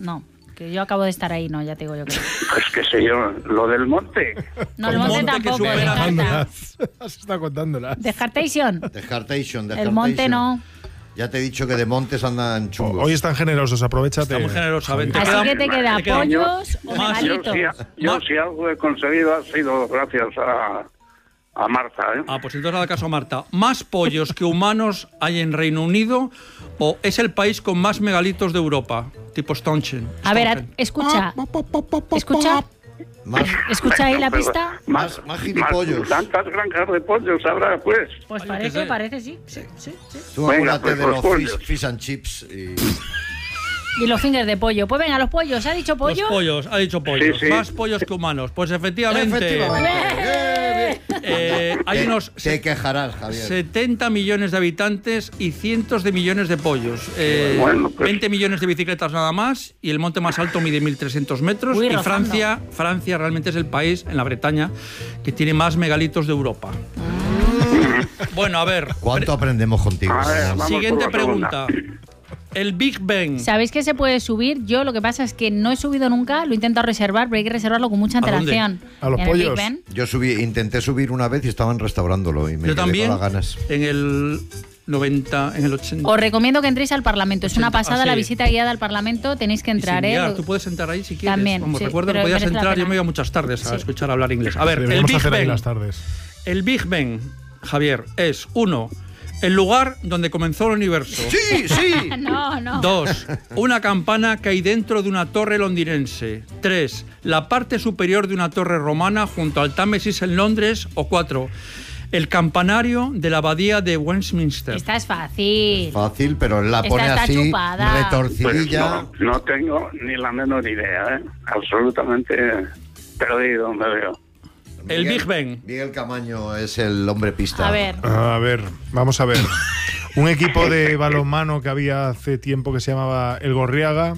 No, que yo acabo de estar ahí, no, ya te digo yo que no. Pues qué sé yo, lo del monte. No, el monte tampoco, descarta. Has estado contándolas. Descartation. Descartation. El monte no. Ya te he dicho que de montes andan chungos. Hoy están generosos, aprovechate. Estamos generosamente. Así que te queda pollos o megalitos. Yo si algo he conseguido ha sido gracias a Marta, ¿eh? Pues entonces haga caso a Marta. ¿Más pollos que humanos hay en Reino Unido o es el país con más megalitos de Europa? Tipo Stonehenge. A ver, escucha. ¿Escucha ahí la pista? Más gilipollos. Tantas granjas de pollos habrá, pues. Pues parece, sí. Tú acuérdate de los fish and chips y los fingers de pollo. Pues venga, los pollos. ¿Ha dicho pollo? Los pollos, ha dicho pollos. Sí. Más pollos que humanos. Pues efectivamente. Hay unos... Te quejarás, Javier. 70 millones de habitantes y cientos de millones de pollos. 20 millones de bicicletas nada más y el monte más alto mide 1.300 metros. Uy, y rozando. Francia realmente es el país en la Bretaña que tiene más megalitos de Europa. Bueno, a ver. ¿Cuánto aprendemos contigo? Siguiente pregunta. El Big Ben. ¿Sabéis que se puede subir? Yo lo que pasa es que no he subido nunca, lo he intentado reservar, pero hay que reservarlo con mucha antelación. ¿A los ¿En pollos? el Big Ben? Yo intenté subir una vez y estaban restaurándolo y me Yo quedé también, con las ganas. en el 90, en el 80. Os recomiendo que entréis al Parlamento. Es una 80, pasada sí. la visita guiada al Parlamento. Tenéis que entrar, Tú puedes entrar ahí si quieres. También, Vamos, sí, recuerda que pero podías merece la entrar. Yo pena. me iba muchas tardes a escuchar hablar inglés. A ver, el Deberíamos Big hacer ahí Ben. las tardes. El Big Ben, Javier, es 1. El lugar donde comenzó el universo. ¡Sí! No. 2. Una campana que hay dentro de una torre londinense. 3. La parte superior de una torre romana junto al Támesis en Londres. O 4. El campanario de la abadía de Westminster. Esta es fácil. Fácil, pero la Esta pone está así, chupada. retorcidilla. Pues no tengo ni la menor idea, ¿eh? Absolutamente perdido me veo. El Big Ben. Miguel Camaño es el hombre pista. A ver. Vamos a ver. Un equipo de balonmano que había hace tiempo que se llamaba El Gorriaga.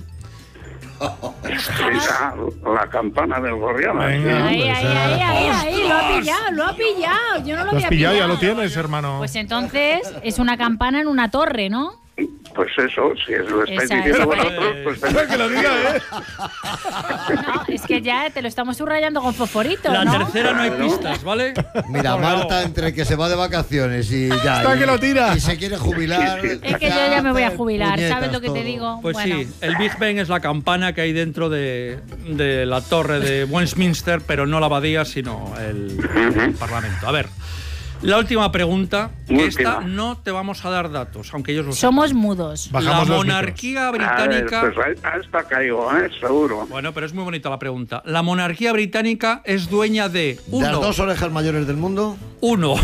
La campana del Gorriana. Venga, Ahí, pues, lo ha pillado. Yo no lo ¿Lo había has pillado? Ya lo pillado. tienes, hermano. Pues entonces es una campana en una torre, ¿no? Pues eso, si es lo estáis Esa diciendo es. vosotros, pues Que lo diga, ¿eh? No, es que ya te lo estamos subrayando con fosforito, La ¿no? tercera no hay pistas, ¿vale? Mira, Marta, entre que se va de vacaciones y ya. Está que lo tira. Y se quiere jubilar. Es que yo ya me voy a jubilar, puñetas, ¿sabes lo que te todo. digo? Pues Bueno. sí, el Big Ben es la campana que hay dentro de la torre de Westminster, pero no la abadía, sino el Parlamento. A ver, la última pregunta, que esta no te vamos a dar datos, aunque ellos lo sepan. Somos mudos. Bajamos La los monarquía A ver, británica... pues a esta caigo, seguro. Bueno, pero es muy bonita la pregunta. La monarquía británica es dueña de... ¿De las 1. dos orejas mayores del mundo? 1.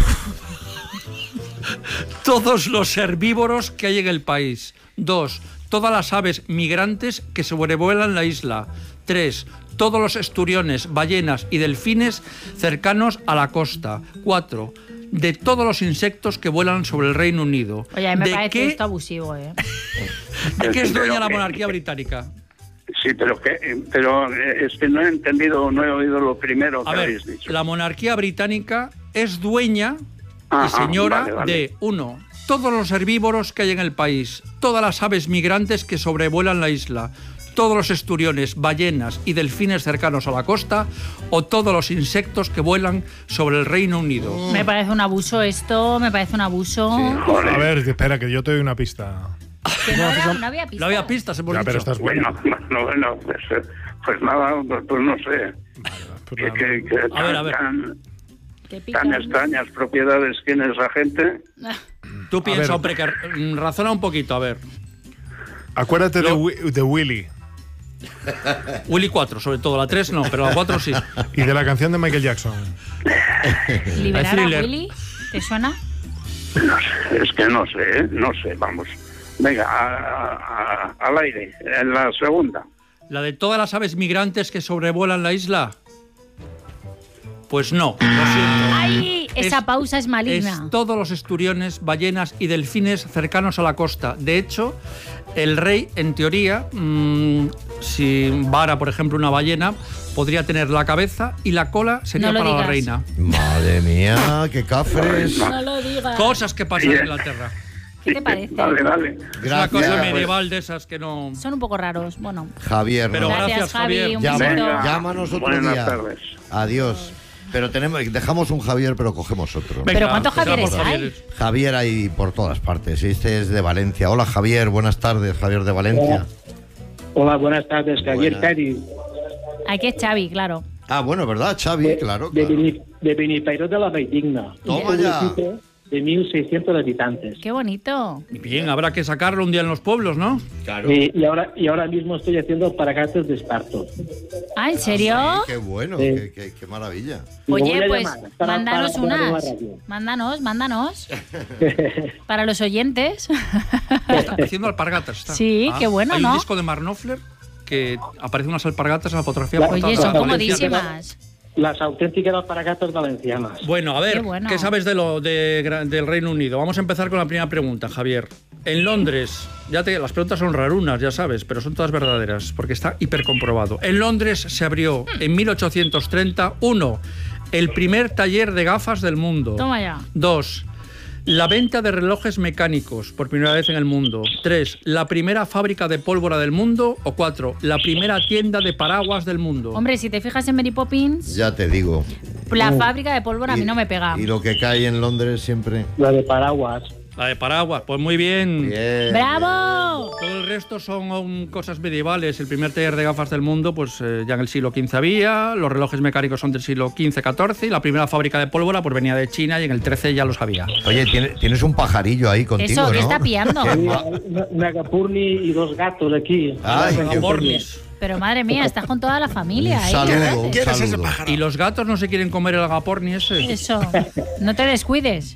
Todos los herbívoros que hay en el país. 2. Todas las aves migrantes que sobrevuelan la isla. 3. Todos los esturiones, ballenas y delfines cercanos a la costa. 4. De todos los insectos que vuelan sobre el Reino Unido. Oye, a mí me ¿De parece qué, esto abusivo, ¿eh? ¿De qué es dueña la Pero, monarquía británica? Sí, pero es que no he entendido, no he oído lo primero A que ver, habéis dicho. la monarquía británica es dueña y Ajá, señora vale. de 1. Todos los herbívoros que hay en el país, todas las aves migrantes que sobrevuelan la isla, todos los esturiones, ballenas y delfines cercanos a la costa o todos los insectos que vuelan sobre el Reino Unido. Me parece un abuso esto, me parece un abuso. A ver, espera, que yo te doy una pista. Que no había pista. No había pistas, hemos Ya, dicho. pero estás bueno. Bueno, pues nada, pues no sé. Pues Que A ver. Te pica. tan extrañas propiedades tiene esa gente. Tú piensa, ver. hombre, que razona un poquito, a ver. Acuérdate de Willy Willy 4, sobre todo, la 3 no, pero la 4 sí. y de la canción de Michael Jackson. ¿Liberar a Thriller. Willy? ¿Te suena? No sé, es que no sé, vamos. Venga, al aire, en la segunda. ¿La de todas las aves migrantes que sobrevuelan la isla? Pues no, lo siento. ¡Ay! Esa pausa es maligna. Es todos los esturiones, ballenas y delfines cercanos a la costa. De hecho, el rey, en teoría, si vara, por ejemplo, una ballena, podría tener la cabeza y la cola sería No lo para la digas. reina. Madre mía, qué cafres. No lo digas. Cosas que pasan en Inglaterra. ¿Qué te parece? Dale. Es una cosa Gracias. medieval de esas que no. Son un poco raros. Bueno, Javier, Pero no. gracias, Javi. Javier. Un Llama- besito. llámanos otro Buenas día. tardes. Adiós. Pero dejamos un Javier, pero cogemos otro. Venga, Pero ¿cuántos empezamos, Javieres hay? Javier hay por todas partes. Este es de Valencia. Hola, Javier. Buenas tardes, Javier de Valencia. Hola, buenas tardes, Javier Buenas. Cari, Aquí es Xavi, claro. Ah, bueno, ¿verdad, Xavi? Claro, de, claro. de Benipairó de la Valldigna. Toma Un ya. pueblecito de 1.600 habitantes. Qué bonito. Bien, habrá que sacarlo un día en los pueblos, ¿no? Y ahora mismo estoy haciendo paragates de esparto. Ah, ¿en serio? Sí, qué bueno, Sí. qué maravilla. Lo voy Oye, a pues llamar para mándanos poner en la unas. radio. Mándanos. Para los oyentes. Haciendo alpargatas. Está. Sí, qué bueno, Hay ¿no? un disco de Mark Knopfler que aparece unas alpargatas en la fotografía. Oye, portada Oye, de son la Valencia. comodísimas. Las auténticas alpargatas valencianas. Bueno, a ver, Qué bueno. ¿qué sabes del Reino Unido? Vamos a empezar con la primera pregunta, Javier. En Londres, las preguntas son rarunas, ya sabes, pero son todas verdaderas, porque está hipercomprobado. En Londres se abrió en 1830, 1, el primer taller de gafas del mundo. Toma ya. 2, la venta de relojes mecánicos, por primera vez en el mundo. 3, la primera fábrica de pólvora del mundo. O 4, la primera tienda de paraguas del mundo. Hombre, si te fijas en Mary Poppins, Ya te digo. la fábrica de pólvora a mí no me pega. Y lo que cae en Londres siempre. La de paraguas. La de paraguas, pues muy bien. Bien. ¡Bravo! Todo el resto son cosas medievales. El primer taller de gafas del mundo, pues ya en el siglo XV había. Los relojes mecánicos son del siglo XV-XIV. Y la primera fábrica de pólvora pues venía de China y en el XIII ya los había. Oye, tienes un pajarillo ahí contigo, Eso, ¿no? ¿qué está pillando? Hay una agapurni y 2 gatos aquí. Ay, Una qué Agapornis. Pero madre mía, estás con toda la familia, Un ¿eh? saludo, un ¿Qué haces? saludo. Y los gatos no se quieren comer el agaporni ese. Eso, no te descuides.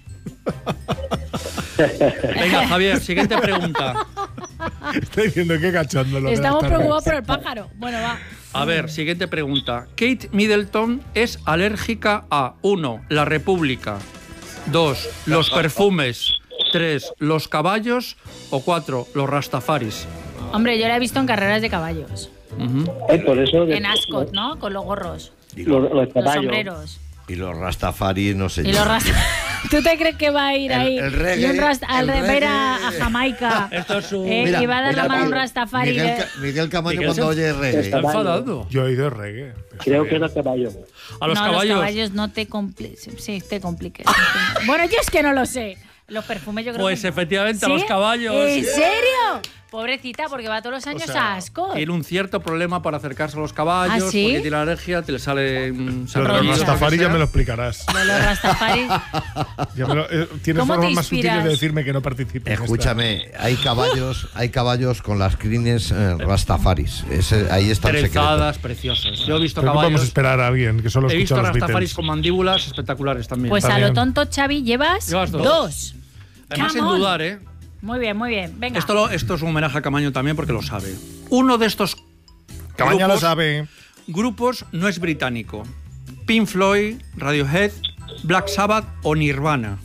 Venga, Javier, siguiente pregunta. Estoy diciendo que cachondo lo de Estamos las preocupados tardes. por el pájaro. Bueno, va. A ver, siguiente pregunta. Kate Middleton es alérgica a 1, la República. 2, los perfumes. 3, los caballos. O 4, los rastafaris. Hombre, yo la he visto en carreras de caballos. Ujú. Por eso En Ascot, ¿no? Con los gorros, los los caballos. sombreros. Y los Rastafari, no sé Y yo. los rasta... ¿Tú te crees que va a ir El- ahí? el reggae, y un va a el ir a reggae. Jamaica. Esto es un... Mira, y va a dar la mira, mano a un mira, Rastafari. Miguel Camaño Miguel cuando se- oye reggae. Está enfadado. Yo he oído reggae. Creo que era caballo. A los no, caballos. los caballos no te compliques. Sí, te compliques. Bueno, yo es que no lo sé. Los perfumes yo creo Pues que... efectivamente, a ¿Sí? los caballos. ¿En serio? Pobrecita, porque va todos los años sea, a Ascot. Tiene un cierto problema para acercarse a los caballos, ¿Ah, sí? porque tiene alergia, te le sale Lo de los sarpullido, Rastafari lo que ya me lo sea. explicarás. Lo de los Rastafaris. Tienes ¿Cómo te formas más sutiles inspiras? de decirme que no participe. en esta. Escúchame, hay caballos con las crines Rastafaris. Ahí está el secreto. Trezadas, preciosas. Yo he visto Creo que podemos caballos. esperar a alguien que solo He visto escucha los rastafaris Beatles. con mandíbulas espectaculares también. Pues a También. lo tonto, Xavi, llevas Llevas dos. dos. Además, sin Come on. dudar, ¿eh? Muy bien, muy bien. Venga. Esto es un homenaje a Camaño también porque lo sabe. Uno de estos Cabaña lo grupos- sabe. grupos no es británico. Pink Floyd, Radiohead, Black Sabbath o Nirvana.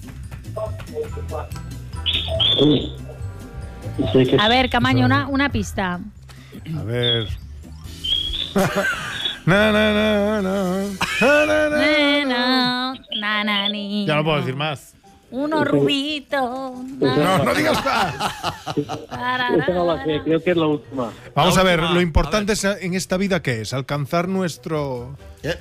Sí, que A ver, Camaño, una pista. A ver. Na, na, na, na. Na, na, na. Nanani. Ya no puedo decir más. Uno rubito. No digas más. esa no la sé, creo que es la última. Vamos La a ver, última. lo importante en esta vida, ¿qué es? Alcanzar nuestro...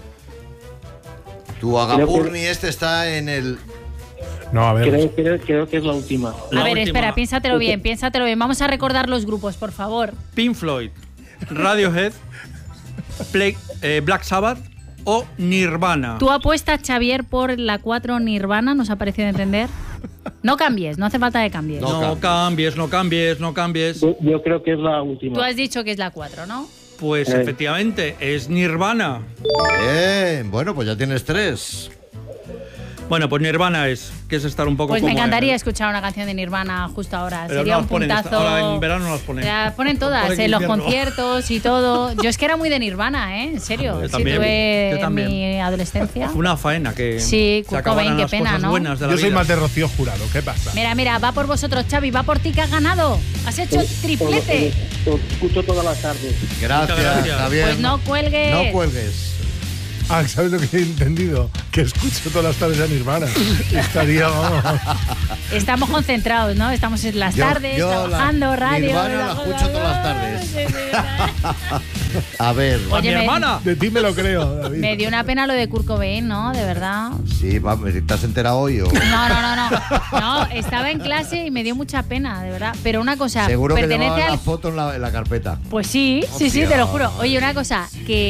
Tu Agapurni está en el... No, a ver. Creo que es la última. La A ver, última. espera, piénsatelo bien, piénsatelo bien. Vamos a recordar los grupos, por favor. Pink Floyd, Radiohead, Black Sabbath o Nirvana. ¿Tú apuestas, Xavier, por la 4 Nirvana? ¿Nos ha parecido entender? No cambies, no hace falta que cambies. No cambies, no cambies, no cambies. Yo creo que es la última. Tú has dicho que es la 4, ¿no? Pues efectivamente, es Nirvana. Bien, bueno, pues ya tienes 3. Bueno, pues Nirvana que es estar un poco Pues me como encantaría en- escuchar una canción de Nirvana justo ahora. Pero Sería no un las ponen, puntazo. ahora en verano no las ponen. Las ponen todas, Ponen en en los invierno. conciertos y todo. Yo es que era muy de Nirvana, ¿eh? En serio. Yo Sí, también, tuve yo en también. mi adolescencia. Una faena que Sí, se Kurt acabaran Cobain, qué las pena, cosas ¿no? buenas de la Yo soy vida. más de Rocío Jurado. ¿Qué pasa? Mira, va por vosotros, Xavi, va por ti que has ganado. Has hecho triplete. Lo escucho todas las tardes. Gracias, Muchas gracias. Javier. Pues no cuelgues. No cuelgues. Ah, ¿sabes lo que he entendido? Que escucho todas las tardes a Nirvana. Estaría, vamos. Estamos concentrados, ¿no? Estamos en las tardes, trabajando, radio. Nirvana la escucho todas las tardes. A ver. ¡A mi hermana! De ti me lo creo, David. Me dio una pena lo de Kurt Cobain, ¿no? De verdad. Sí, vamos, ¿te has enterado hoy o...? No, estaba en clase y me dio mucha pena, de verdad. Pero una cosa, Seguro que pertenece llevaba al... la foto en la carpeta. Pues sí, Hostia. te lo juro. Oye, una cosa,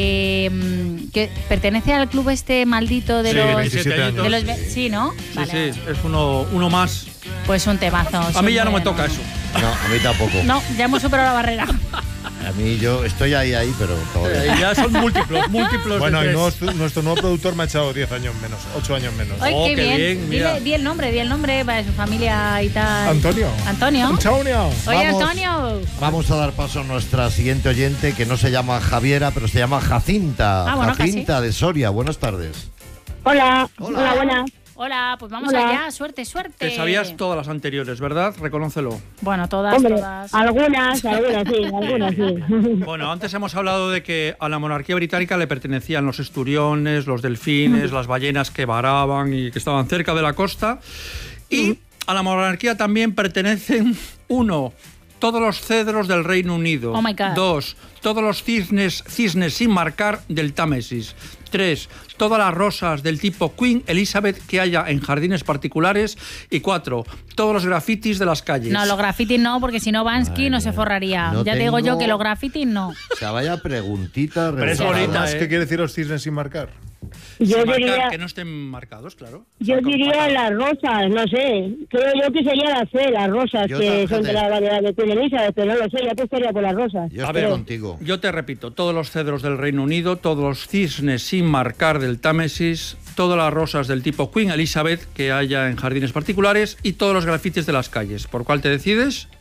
que pertenece al club este maldito de Sí, los... 27 años. de los sí, ¿no? Sí, es uno más. Pues un temazo. A mí ya no me toca eso. No, a mí tampoco. No, ya hemos superado la barrera. A mí yo estoy ahí, pero todavía. Ya son múltiplos. Bueno, de y tres. nuestro nuevo productor me ha echado 10 años menos, 8 años menos. Ay, Oh, qué qué bien. bien, mira. Di el nombre para su familia y tal. Antonio. Antonio. Antonio. Oye, Vamos. Antonio. Vamos a dar paso a nuestra siguiente oyente, que no se llama Javiera, pero se llama Jacinta. Ah, bueno, Jacinta de Soria, buenas tardes. Hola, Hola. buenas. Hola, pues vamos Hola. allá. Suerte. Te sabías todas las anteriores, ¿verdad? Reconócelo. Bueno, todas. Algunas sí. Bueno, antes hemos hablado de que a la monarquía británica le pertenecían los esturiones, los delfines, las ballenas que varaban y que estaban cerca de la costa. Y a la monarquía también pertenecen, 1, todos los cedros del Reino Unido. Oh my God. 2, todos los cisnes sin marcar del Támesis. 3, todas las rosas del tipo Queen Elizabeth que haya en jardines particulares. Y 4, todos los grafitis de las calles. No, los grafitis no, porque si no Bansky no se forraría. no Ya te digo yo tengo- que los grafitis no. O sea, vaya preguntita. Pero es rebuscada. bonita, ¿Qué quiere decir los cisnes sin marcar? Yo Sin marcar, diría, que no estén marcados, claro. las rosas, no sé. Creo yo que sería la C, las rosas, Yo que también. son de la variedad de Queen Elizabeth, pero no lo sé, yo apostaría por las rosas. Yo A estoy ver, contigo. Yo te repito, todos los cedros del Reino Unido, todos los cisnes sin marcar del Támesis, todas las rosas del tipo Queen Elizabeth que haya en jardines particulares y todos los grafitis de las calles. ¿Por cuál te decides?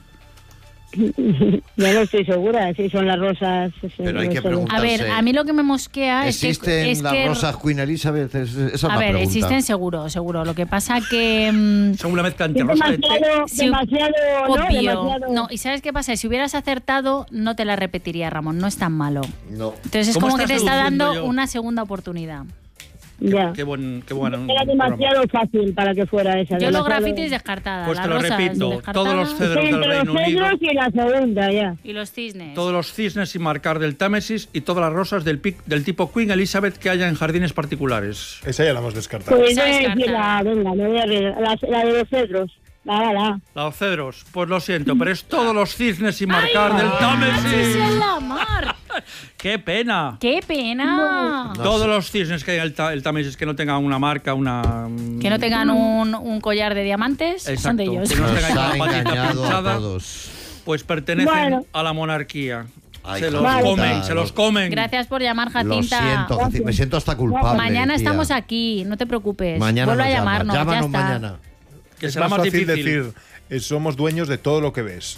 Yo no estoy segura si son las rosas. Pero hay no que sé. preguntar. A ver, a mí lo que me mosquea ¿Existen es las que rosas Queen Elizabeth? Esa es a la ver, pregunta. existen seguro. Lo que pasa que Son una mezcla Es entre rosa de té. Sí, demasiado, ¿no? obvio. Demasiado. No, y ¿sabes qué pasa? Si hubieras acertado, no te la repetiría, Ramón. No es tan malo. No. Entonces es ¿Cómo como que estás te está seduciendo dando yo? una segunda oportunidad. Ya. Qué bueno. Era demasiado fácil para que fuera esa. Yo los demasiado- grafitis descartada. Pues las te lo rosas repito, descartada, todos los cedros Estoy del entre Reino los Unido, cedros y la segunda, ya. y los cisnes. todos los cisnes sin marcar del Támesis y todas las rosas del tipo Queen Elizabeth que haya en jardines particulares. Esa ya la hemos descartado. Pues Esa voy a descartada. decir venga, me voy a reír. La de los cedros. La. Los cedros, pues lo siento, pero es todos los cisnes sin marcar del ¡Sí, Támesis. en la mar! ¡Qué pena! ¡Qué pena! No Todos sé. los cisnes que hay en el Támesis que no tengan una marca, una... Que no tengan un collar de diamantes, son Exacto, de ellos. que no Nos tengan ha una patita engañado a pinchada, todos. pues pertenecen Bueno. a la monarquía. Ay, Se los Jacinta, comen, se los comen. Gracias por llamar, Lo Jacinta. siento, Jacinta, me siento hasta culpable. Mañana tía. estamos aquí, no te preocupes. Mañana Vuelve a nos llamarnos, llamas. ya Llámanos está. mañana. Que Es será más más fácil difícil. decir, somos dueños de todo lo que ves.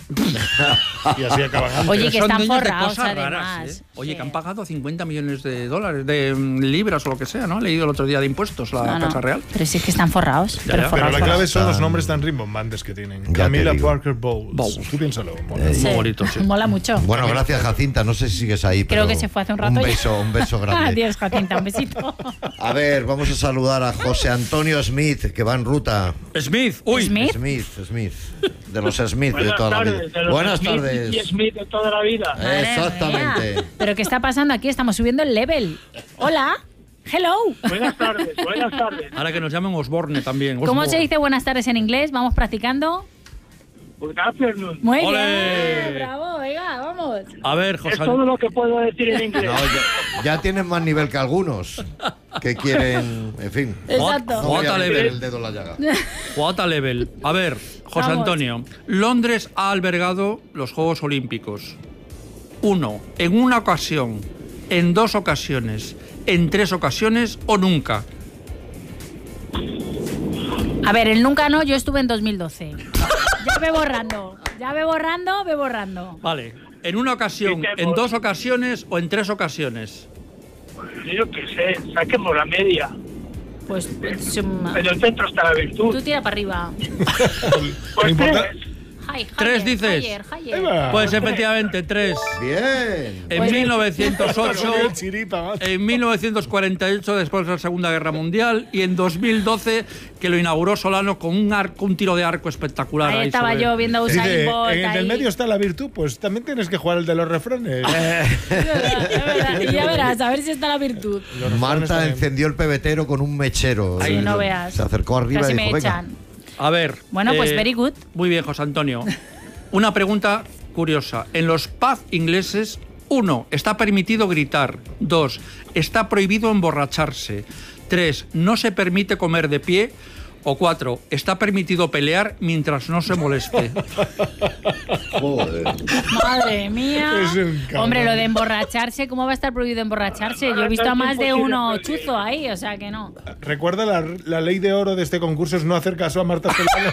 Y así acaban antes. Oye, que Son están dueños de forrados, cosas además. raras, ¿eh? Oye, Sí. que han pagado 50 millones de dólares, de libras o lo que sea, ¿no? He leído el otro día de impuestos la No, Casa Real. Pero sí que están forrados. Ya, pero ya. Pero forrados, la clave forrados. son los nombres tan rimbombantes que tienen. Ya te Camila digo. Parker Bowles. Bowles. Tú piénsalo. mola. Muy Sí. bonito, sí. Mola mucho. Bueno, gracias, Jacinta. No sé si sigues ahí, Creo pero que se fue hace un rato ya. Un beso grande. Adiós, Jacinta, un besito. A ver, vamos a saludar a José Antonio Smith, que va en ruta. Smith, uy. Smith. Smith. De los Smith de toda la vida. Buenas tardes. Y Smith de toda la vida. Madre Exactamente. mía. ¿Pero qué está pasando aquí? Estamos subiendo el level. Hola. Hello. Buenas tardes. Ahora que nos llamen Osborne también. ¿Cómo Osborne. se dice buenas tardes en inglés? Vamos practicando. Good afternoon. Muy ¡Ole! bien. Bravo, venga, vamos. A ver, Es José. todo lo que puedo decir en inglés. No, ya tienen más nivel que algunos que quieren, en fin. Exacto. No voy a Jota meter level. el dedo en la llaga. What a level. A ver, José Vamos. Antonio. Londres ha albergado los Juegos Olímpicos. 1. En una ocasión, en 2 ocasiones, en 3 ocasiones o nunca. A ver, el nunca no, yo estuve en 2012. Ya ve borrando. Vale. En una ocasión, en 2 ocasiones o en 3 ocasiones. Yo qué sé, saquemos la media. Pues En el centro está la virtud. tú tira para arriba. Lo, Pues importa- ¿Tres dices? Pues efectivamente, 3. Bien. En 1948, después de la Segunda Guerra Mundial, y en 2012, que lo inauguró Solano con un tiro de arco espectacular. Ahí estaba yo viendo a Usain Bolt. En el del medio está la virtud, pues también tienes que jugar el de los refranes. Ya verás, a ver si está la virtud. Marta encendió el pebetero con un mechero. Sí, no veas. Se acercó arriba Casi y me dijo, venga. echan. A ver. Bueno, pues very good. Muy bien, José Antonio. Una pregunta curiosa. En los pubs ingleses, 1. Está permitido gritar. 2. Está prohibido emborracharse. 3. No se permite comer de pie. O 4. Está permitido pelear mientras no se moleste. Joder. Madre mía. Es un cabrón. Hombre, lo de emborracharse, ¿cómo va a estar prohibido emborracharse? Yo he visto a más de uno chuzo ahí, o sea que no. Recuerda la ley de oro de este concurso es no hacer caso a Marta Solano.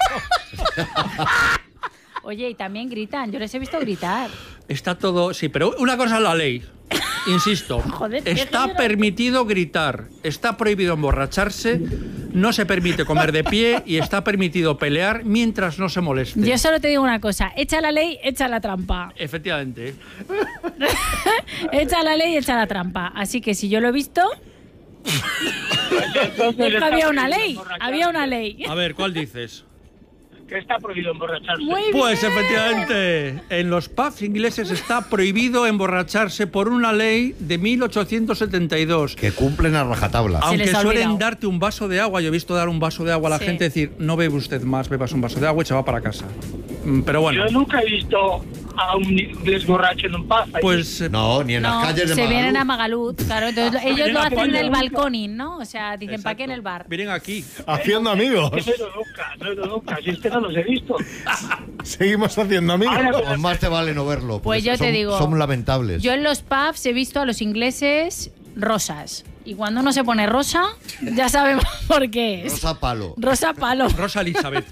Oye, y también gritan, yo les he visto gritar. Está todo... Sí, pero una cosa es la ley. Insisto, Joder, está permitido gritar, está prohibido emborracharse, no se permite comer de pie y está permitido pelear mientras no se moleste. Yo solo te digo una cosa, echa la ley, echa la trampa. Efectivamente. Echa la ley, echa la trampa. Así que si yo lo he visto... había una ley, había una ley. A ver, ¿cuál dices? Que está prohibido emborracharse. Muy bien. Pues efectivamente, en los pubs ingleses está prohibido emborracharse por una ley de 1872. Que cumplen a rajatabla. Se les Aunque ha suelen olvidado. darte un vaso de agua, yo he visto dar un vaso de agua a la Sí. gente, decir, no bebe usted más, bebas un vaso de agua y se va para casa. Pero bueno, Yo nunca he visto a un inglés borracho en un pub. pues No, ni en las No, calles de se vienen a Magaluf. Magaluf, claro, entonces ellos Vienen lo a hacen en el Magaluf. balconing, ¿no? O sea, dicen, ¿para qué en el bar? vienen aquí. Haciendo amigos. No he ido nunca. Si es que no los he visto. Seguimos haciendo amigos. Ahora, Más te vale no verlo. Pues yo te son- digo, Son lamentables. Yo en los pubs he visto a los ingleses rosas. Y cuando uno se pone rosa, ya sabemos por qué es. Rosa palo. Rosa palo. Rosa Elizabeth.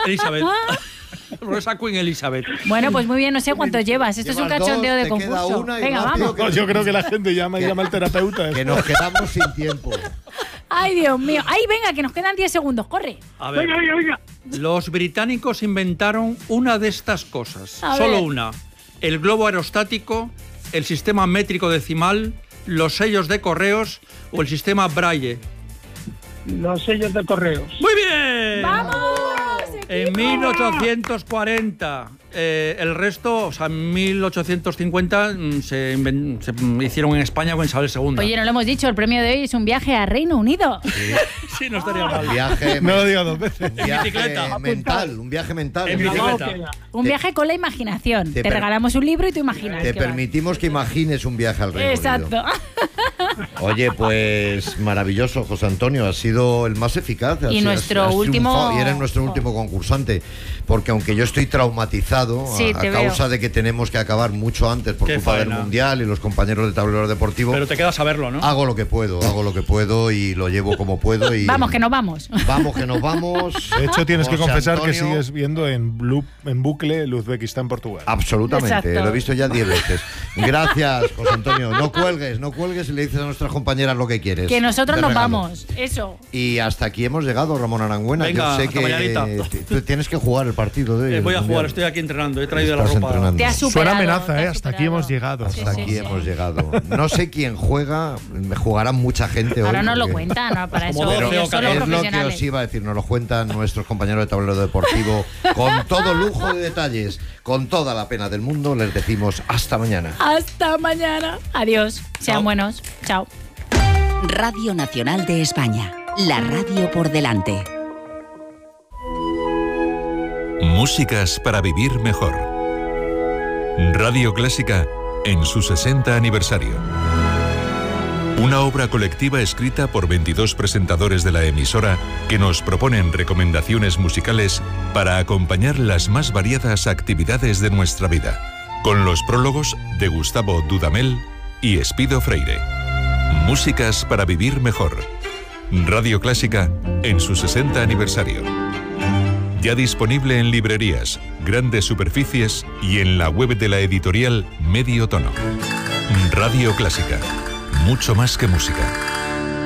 Rosa Queen Elizabeth. Bueno, pues muy bien, no sé cuántos llevas. Esto es un Llevas cachondeo dos, de te queda concurso. una y Venga, rápido vamos. No, yo creo que la gente llama y llama al terapeuta. Que nos quedamos sin tiempo. Ay, Dios mío. Ay, venga, que nos quedan 10 segundos. Corre. A ver, Oiga. los británicos inventaron una de estas cosas. A Solo ver. una. El globo aerostático, el sistema métrico decimal, los sellos de correos o el sistema Braille. Los sellos de correos. ¡Muy bien! ¡Vamos! En 1840. El resto, o sea, en 1850 se hicieron en España con Isabel II. Oye, no lo hemos dicho, el premio de hoy es un viaje a Reino Unido. sí, no estaría mal. Viaje, No lo digo dos veces. bicicleta. mental. Un viaje mental. En bicicleta. Un viaje con la imaginación. te Te regalamos un libro y tú imaginas. Te que vas. permitimos que imagines un viaje al Reino Unido. Exacto. Oye, pues maravilloso, José Antonio. Ha sido el más eficaz. Y nuestro has último- triunfado, y eres nuestro último concursante. Porque aunque yo estoy traumatizado Sí, a te causa veo. de que tenemos que acabar mucho antes por Qué culpa del faena. Mundial y los compañeros de tablero deportivo, Pero te queda saberlo, ¿no? hago lo que puedo y lo llevo como puedo. Y Vamos, que nos vamos. Vamos, que nos vamos. De hecho, tienes que José confesar que Antonio, sigues viendo en bucle Uzbekistán, Portugal. Absolutamente, Exacto. lo he visto ya 10 veces. Gracias, José Antonio. No cuelgues y le dices a nuestras compañeras lo que quieres. Que nosotros de nos regalo. vamos. Eso. Y hasta aquí hemos llegado, Ramón Arangüena. Venga, Yo sé hasta mañanita. que tú tienes que jugar el partido de hoy. Voy el a jugar, Mundial. estoy aquí entrenando. He traído la Estás ropa. entrenando. Te has Suena superado. amenaza, te has hasta aquí superado. hemos llegado. Hasta Sí, aquí sí, hemos sí. llegado. No sé quién juega, jugará mucha gente hoy. Ahora nos lo porque- cuentan, ¿no? Para eso. Como Pero 12 o Ellos son los es lo que profesionales. os iba a decir, nos lo cuentan nuestros compañeros de tablero deportivo con todo lujo de detalles, con toda la pena del mundo. Les decimos hasta mañana. Hasta mañana. Adiós. Sean Chao. buenos. Chao. Radio Nacional de España. La radio por delante. Músicas para vivir mejor. Radio Clásica en su 60 aniversario. Una obra colectiva escrita por 22 presentadores de la emisora que nos proponen recomendaciones musicales para acompañar las más variadas actividades de nuestra vida. Con los prólogos de Gustavo Dudamel y Espido Freire. Músicas para vivir mejor. Radio Clásica en su 60 aniversario. Ya disponible en librerías, grandes superficies y en la web de la editorial Medio Tono. Radio Clásica. Mucho más que música.